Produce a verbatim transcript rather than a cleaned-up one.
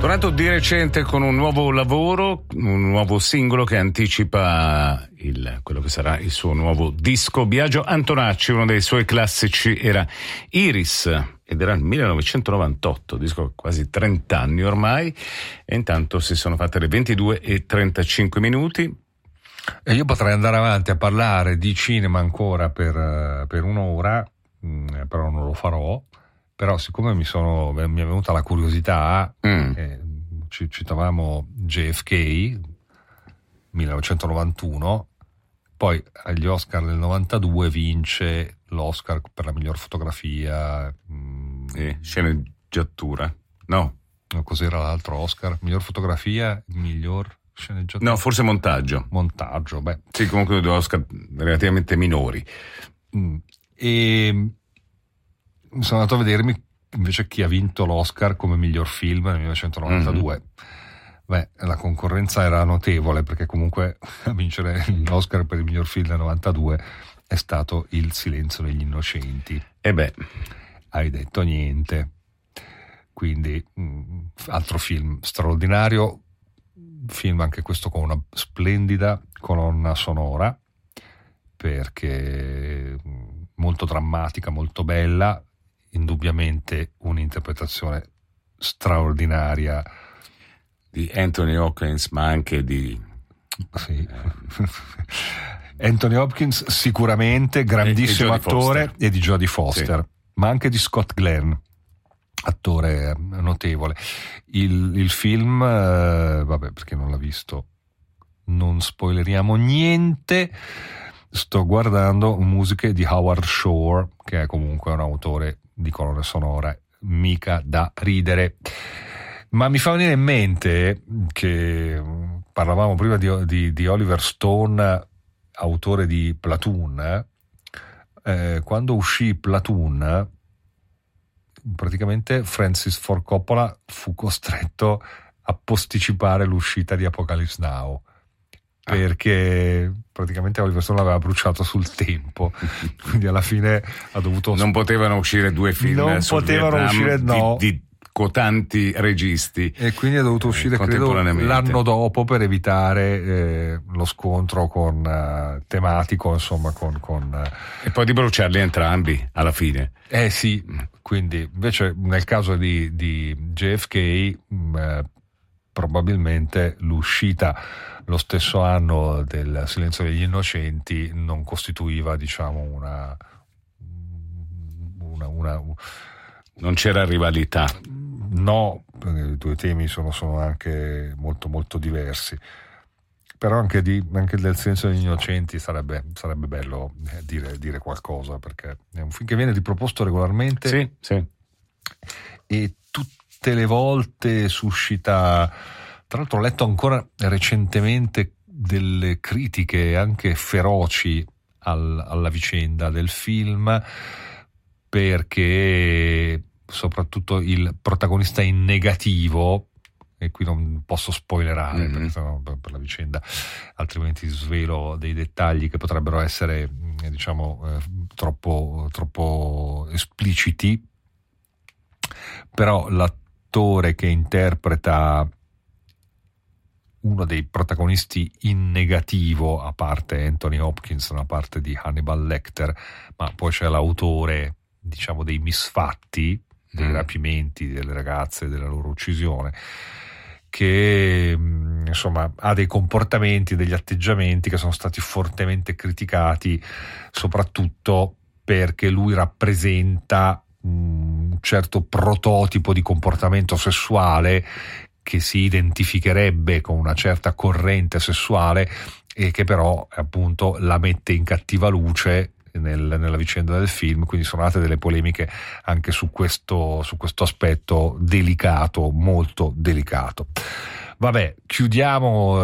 Tornato di recente con un nuovo lavoro, un nuovo singolo che anticipa il, quello che sarà il suo nuovo disco. Biagio Antonacci, uno dei suoi classici era Iris, ed era il millenovecentonovantotto, disco quasi trenta anni ormai, e intanto si sono fatte le ventidue e trentacinque minuti. E io potrei andare avanti a parlare di cinema ancora per, per un'ora, mh, però non lo farò. Però siccome mi, sono, mi è venuta la curiosità, mm. eh, ci citavamo J F K millenovecentonovantuno, poi agli Oscar del novantadue vince l'Oscar per la miglior fotografia, mm, e sceneggiatura, no? Cos'era l'altro Oscar? Miglior fotografia, miglior sceneggiatura? No, forse montaggio. Montaggio, beh. Sì, comunque due Oscar relativamente minori. Mm. E sono andato a vedermi invece chi ha vinto l'Oscar come miglior film nel millenovecentonovantadue. Mm-hmm. Beh, la concorrenza era notevole, perché comunque a vincere l'Oscar per il miglior film del novantadue è stato Il silenzio degli innocenti. E beh, hai detto niente. Quindi mh, altro film straordinario, film anche questo con una splendida colonna sonora, perché molto drammatica, molto bella, indubbiamente un'interpretazione straordinaria di Anthony Hopkins, ma anche di sì. Anthony Hopkins sicuramente grandissimo e, e attore, Foster. E di Jodie Foster, sì. Ma anche di Scott Glenn, attore notevole. Il, il film, eh, vabbè, perché non l'ha visto, non spoileriamo niente. Sto guardando musiche di Howard Shore, che è comunque un autore di colonna sonora mica da ridere. Ma mi fa venire in mente che parlavamo prima di, di, di Oliver Stone, autore di Platoon. Eh, quando uscì Platoon, praticamente Francis Ford Coppola fu costretto a posticipare l'uscita di Apocalypse Now, perché praticamente Oliver Stone l'aveva bruciato sul tempo, quindi alla fine ha dovuto non potevano uscire due film non sul potevano Vietnam uscire no di, di cotanti registi, e quindi è dovuto uscire eh, credo l'anno dopo per evitare eh, lo scontro con uh, tematico, insomma con, con uh, e poi di bruciarli entrambi alla fine. Eh sì, quindi invece nel caso di, di J F K mh, eh, probabilmente l'uscita lo stesso anno del Silenzio degli Innocenti non costituiva, diciamo, una, una, una non c'era rivalità. No, i due temi sono, sono anche molto molto diversi. Però anche, di, anche del Silenzio degli Innocenti sarebbe, sarebbe bello dire, dire qualcosa, perché è un film che viene riproposto regolarmente. Sì, sì. E tutte le volte suscita. Tra l'altro ho letto ancora recentemente delle critiche anche feroci al, alla vicenda del film, perché soprattutto il protagonista in negativo, e qui non posso spoilerare, mm-hmm. perché sennò per, per la vicenda altrimenti svelo dei dettagli che potrebbero essere, diciamo, eh, troppo, troppo espliciti, però l'attore che interpreta uno dei protagonisti in negativo, a parte Anthony Hopkins, una parte di Hannibal Lecter, ma poi c'è l'autore, diciamo, dei misfatti, dei rapimenti delle ragazze, della loro uccisione, che insomma ha dei comportamenti, degli atteggiamenti che sono stati fortemente criticati, soprattutto perché lui rappresenta un certo prototipo di comportamento sessuale che si identificherebbe con una certa corrente sessuale e che però appunto la mette in cattiva luce nel, nella vicenda del film, quindi sono nate delle polemiche anche su questo, su questo aspetto delicato, molto delicato. Vabbè, chiudiamo